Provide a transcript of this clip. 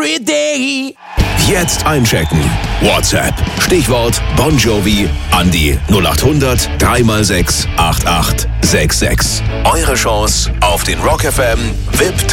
every day. Jetzt einchecken. WhatsApp. Stichwort Bon Jovi an die 0800 3x6 8866. Eure Chance auf den Rock FM VIP